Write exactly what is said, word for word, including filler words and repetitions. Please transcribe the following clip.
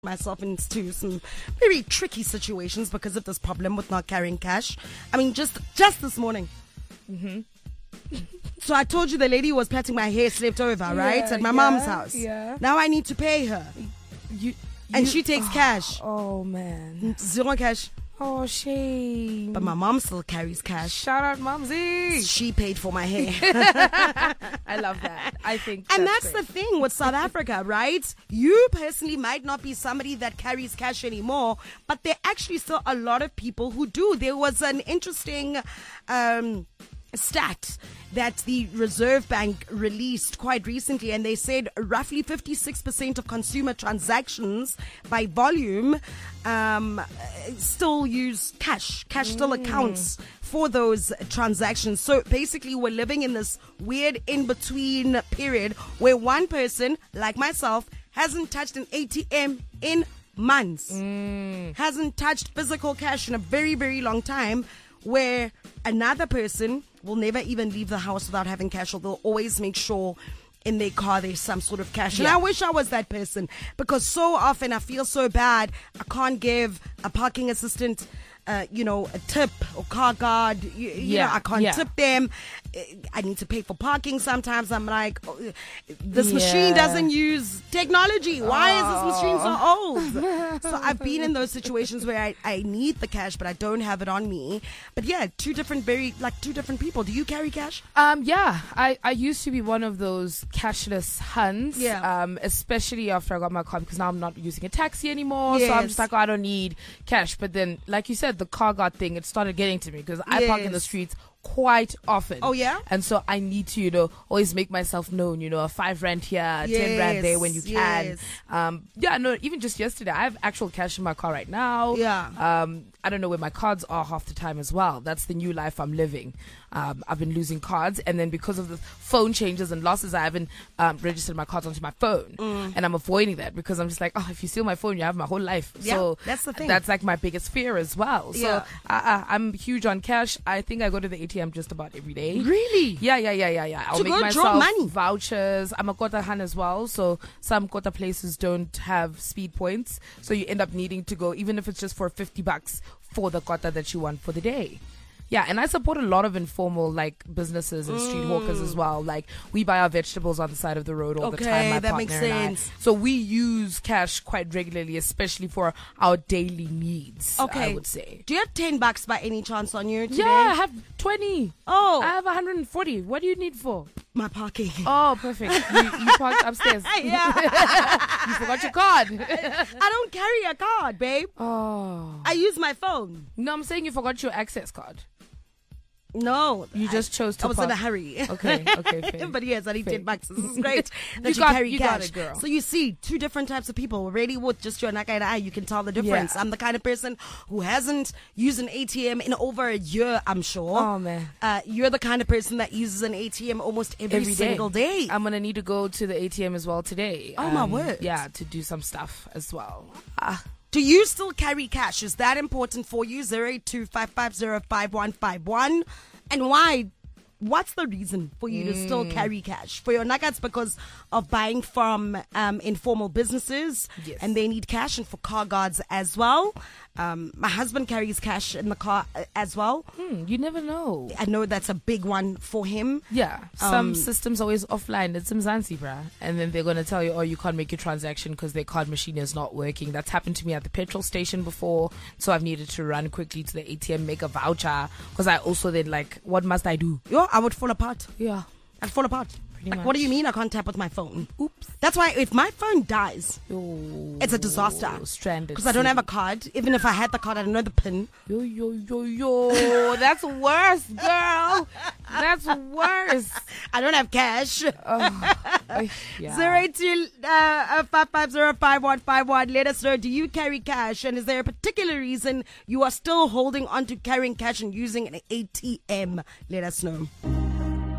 myself into some very tricky situations because of this problem with not carrying cash. I mean, just just this morning. Mm-hmm. So I told you the lady who was plaiting my hair slept over, right? Yeah, At my yeah, mom's house. yeah. Now I need to pay her. You, And you- she takes oh, cash. Oh man. Zero cash. Oh shame. But my mom still carries cash. Shout out, Mumsy. She paid for my hair. I love that. I think, And that's, that's great. the thing with South Africa, right? You personally might not be somebody that carries cash anymore, but there are actually still a lot of people who do. There was an interesting um, stat that the Reserve Bank released quite recently, and they said roughly fifty-six percent of consumer transactions by volume um, still use cash. Cash still accounts for those transactions. So basically, we're living in this weird in-between period where one person, like myself, hasn't touched an A T M in months, mm. hasn't touched physical cash in a very, very long time, where another person will never even leave the house without having cash, or they'll always make sure in their car there's some sort of cash. Yeah. And I wish I was that person, because so often I feel so bad. I can't give a parking assistant Uh, you know, a tip or car guard. You, you Yeah, know, I can't yeah. tip them. I need to pay for parking sometimes. I'm like, oh, this Yeah. machine doesn't use technology. Why is this machine so old? So I've been in those situations where I, I need the cash, but I don't have it on me. But yeah, two different, very, like two different people. Do you carry cash? Um, yeah, I, I used to be one of those cashless huns. Yeah. Um, especially after I got my car, because now I'm not using a taxi anymore. So I'm Yes. just like, oh, I don't need cash. But then, like you said, the car guard thing, it started getting to me, because I park in the Yes. streets quite often. Oh, yeah? And so I need to, you know, always make myself known, you know, a five rand here, ten Yes, rand there when you can. yes. Um, yeah, no, even just yesterday, I have actual cash in my car right now. Yeah. Um, I don't know where my cards are half the time as well. That's the new life I'm living. Um, I've been losing cards, and then because of the phone changes and losses, I haven't um, registered my cards onto my phone, Mm. and I'm avoiding that because I'm just like, oh, if you steal my phone, you have my whole life. Yeah, so that's the thing. That's like my biggest fear as well. So Yeah. I, I, I'm huge on cash. I think I go to the A T M just about every day. Really? Yeah, yeah, yeah, yeah, yeah. I'll To make go myself drop money? vouchers. I'm a Kota Han as well, so some Kota places don't have speed points, so you end up needing to go, even if it's just for fifty bucks for the Kota that you want for the day. Yeah, and I support a lot of informal like businesses and street hawkers as well. Like, we buy our vegetables on the side of the road all the Okay, time. My that makes partner and I. sense. So we use cash quite regularly, especially for our daily needs. Okay. I would say. Do you have ten bucks by any chance on you today? Yeah, I have twenty. Oh. I have one hundred forty. What do you need for? My parking. Oh, perfect. You, you parked upstairs. Yeah. You forgot your card. I don't carry a card, babe. Oh. I use my phone. No, I'm saying you forgot your access card. No. You I- just chose to I was in a park. hurry. Okay, okay, fair. But yes, I need Fair. ten bucks. This is great that You you, got- carry you cash. got it, girl. So you see, two different types of people. Already with just your Naka and I, you can tell the difference. Yeah. I'm the kind of person who hasn't used an A T M in over a year, I'm sure. Oh, man. Uh, you're the kind of person that uses an A T M almost every, Every day. single day. I'm gonna need to go to the A T M as well today. Oh, my Um, word. Yeah, to do some stuff as well. Ah, Do you still carry cash? Is that important for you? zero eight two five five zero five one five one. And why? What's the reason for you to still Mm. carry cash? For your nuggets, because of buying from um, informal businesses, Yes. and they need cash, and for car guards as well. Um, my husband carries cash in the car uh, as well. hmm, you never know. I know that's a big one for him. Yeah, some Um, systems always offline. It's Mzansi, bruh. And then they're going to tell you, oh, you can't make your transaction because their card machine is not working. That's happened to me at the petrol station before. So I've needed to run quickly to the A T M, make a voucher. Because I also then, like, what must I do? Yo, I would fall apart. Yeah. I'd fall apart. Pretty Like, what do much. you mean I can't tap with my phone? Oops. That's why if my phone dies, Yo, it's a disaster. Stranded. Because I don't have a city. card. Even if I had the card, I don't know the pin. Yo, yo, yo, yo. That's worse, girl. That's worse. I don't have cash. Ay, yeah. Zero eight two uh, five five zero five one five one. Let us know. Do you carry cash? And is there a particular reason you are still holding on to carrying cash and using an A T M? Let us know.